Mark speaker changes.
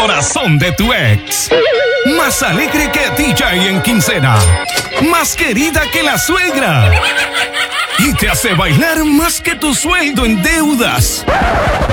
Speaker 1: corazón de tu ex. Más alegre que DJ en quincena. Más querida que la suegra. Y te hace bailar más que tu sueldo en deudas.